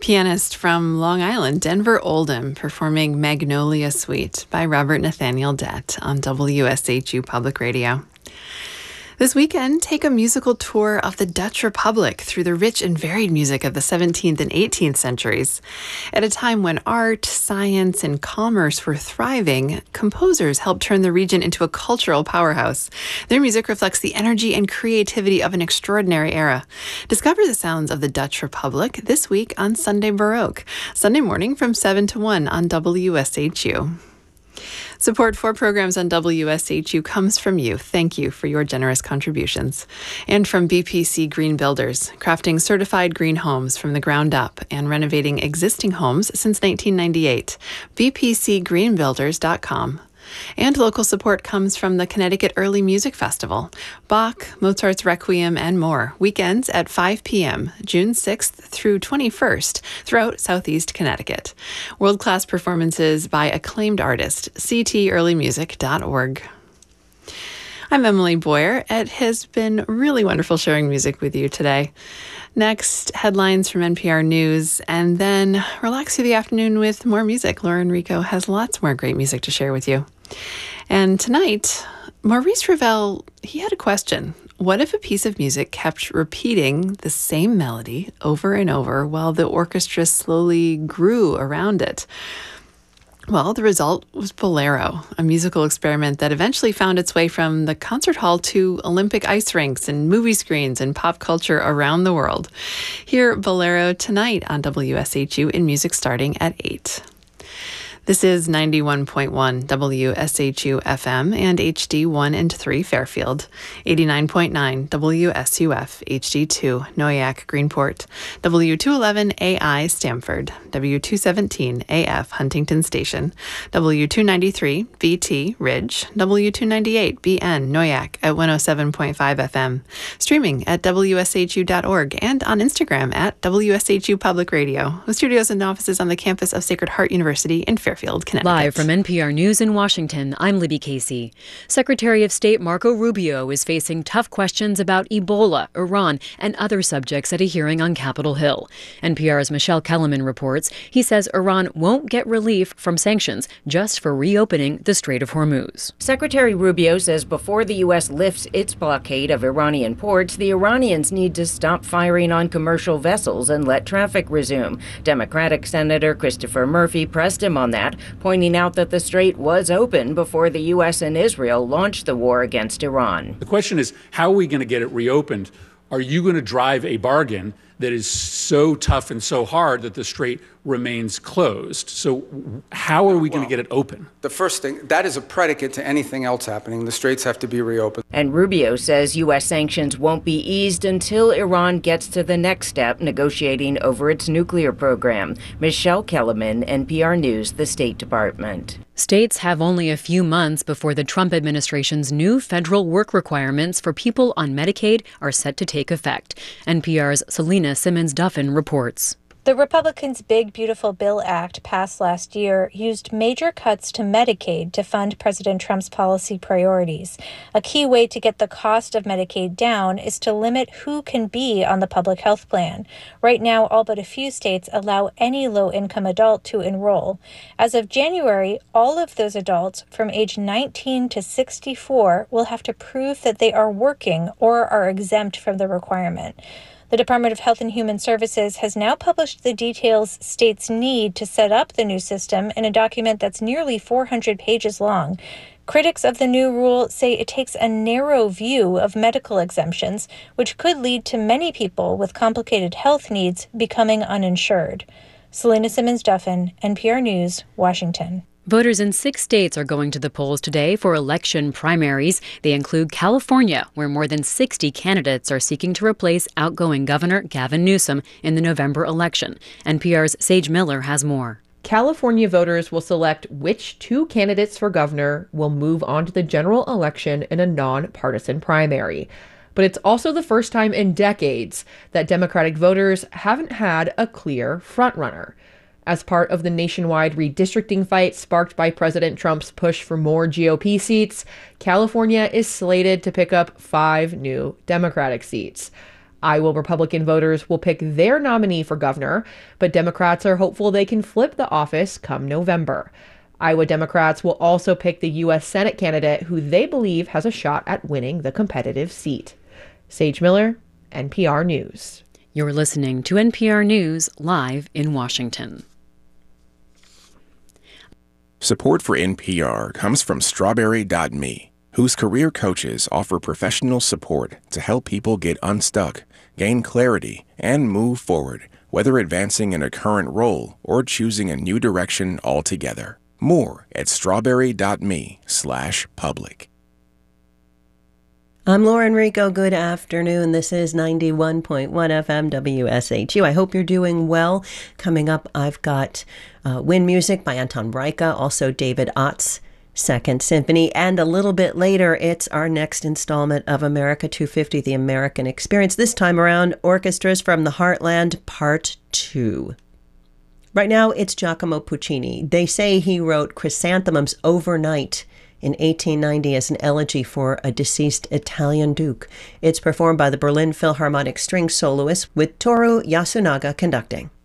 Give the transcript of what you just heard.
Pianist from Long Island, Denver Oldham, performing Magnolia Suite by Robert Nathaniel Dett on WSHU Public Radio. This weekend, take a musical tour of the Dutch Republic through the rich and varied music of the 17th and 18th centuries. At a time when art, science, and commerce were thriving, composers helped turn the region into a cultural powerhouse. Their music reflects the energy and creativity of an extraordinary era. Discover the sounds of the Dutch Republic this week on Sunday Baroque, Sunday morning from 7 to 1 on WSHU. Support for programs on WSHU comes from you. Thank you for your generous contributions. And from BPC Green Builders, crafting certified green homes from the ground up and renovating existing homes since 1998. bpcgreenbuilders.com. And local support comes from the Connecticut Early Music Festival, Bach, Mozart's Requiem, and more. Weekends at 5 p.m., June 6th through 21st, throughout Southeast Connecticut. World-class performances by acclaimed artist, ctearlymusic.org. I'm Emily Boyer. It has been really wonderful sharing music with you today. Next, headlines from NPR News, and then relax through the afternoon with more music. Lauren Rico has lots more great music to share with you. And tonight, Maurice Ravel, he had a question. What if a piece of music kept repeating the same melody over and over while the orchestra slowly grew around it? Well, the result was Bolero, a musical experiment that eventually found its way from the concert hall to Olympic ice rinks and movie screens and pop culture around the world. Hear Bolero tonight on WSHU in music starting at 8. This is 91.1 WSHU FM and HD 1 and 3 Fairfield, 89.9 WSUF HD2 Noyak Greenport, W211 AI Stamford, W217 AF Huntington Station, W293 BT Ridge, W298 BN Noyak at 107.5 FM, streaming at WSHU.org and on Instagram at WSHU Public Radio, with studios and offices on the campus of Sacred Heart University in Fairfield, Connecticut. Live from NPR News in Washington, I'm Libby Casey. Secretary of State Marco Rubio is facing tough questions about Ebola, Iran, and other subjects at a hearing on Capitol Hill. NPR's Michelle Kellerman reports he says Iran won't get relief from sanctions just for reopening the Strait of Hormuz. Secretary Rubio says before the U.S. lifts its blockade of Iranian ports, the Iranians need to stop firing on commercial vessels and let traffic resume. Democratic Senator Christopher Murphy pressed him on that, pointing out that the strait was open before the U.S. and Israel launched the war against Iran. The question is, how are we going to get it reopened? Are you going to drive a bargain that is so tough and so hard that the strait remains closed? So how are we going to get it open? The first thing, that is a predicate to anything else happening. The straits have to be reopened. And Rubio says U.S. sanctions won't be eased until Iran gets to the next step, negotiating over its nuclear program. Michelle Kellerman, NPR News, the State Department. States have only a few months before the Trump administration's new federal work requirements for people on Medicaid are set to take effect. NPR's Selena Simmons-Duffin reports. The Republicans' Big Beautiful Bill Act passed last year used major cuts to Medicaid to fund President Trump's policy priorities. A key way to get the cost of Medicaid down is to limit who can be on the public health plan. Right now, all but a few states allow any low-income adult to enroll. As of January, all of those adults from age 19 to 64 will have to prove that they are working or are exempt from the requirement. The Department of Health and Human Services has now published the details states need to set up the new system in a document that's nearly 400 pages long. Critics of the new rule say it takes a narrow view of medical exemptions, which could lead to many people with complicated health needs becoming uninsured. Selena Simmons-Duffin, NPR News, Washington. Voters in 6 states are going to the polls today for election primaries. They include California, where more than 60 candidates are seeking to replace outgoing Governor Gavin Newsom in the November election. NPR's Sage Miller has more. California voters will select which 2 candidates for governor will move on to the general election in a nonpartisan primary. But it's also the first time in decades that Democratic voters haven't had a clear frontrunner. As part of the nationwide redistricting fight sparked by President Trump's push for more GOP seats, California is slated to pick up 5 new Democratic seats. Iowa Republican voters will pick their nominee for governor, but Democrats are hopeful they can flip the office come November. Iowa Democrats will also pick the U.S. Senate candidate who they believe has a shot at winning the competitive seat. Sage Miller, NPR News. You're listening to NPR News live in Washington. Support for NPR comes from Strawberry.me, whose career coaches offer professional support to help people get unstuck, gain clarity, and move forward, whether advancing in a current role or choosing a new direction altogether. More at strawberry.me/public. I'm Lauren Rico. Good afternoon. This is 91.1 FM WSHU. I hope you're doing well. Coming up, I've got Wind Music by Anton Breika, also David Ott's Second Symphony, and a little bit later, it's our next installment of America 250, The American Experience. This time around, Orchestras from the Heartland, Part 2. Right now, it's Giacomo Puccini. They say he wrote Chrysanthemums Overnight in 1890 as an elegy for a deceased Italian duke. It's performed by the Berlin Philharmonic String Soloists with Toru Yasunaga conducting.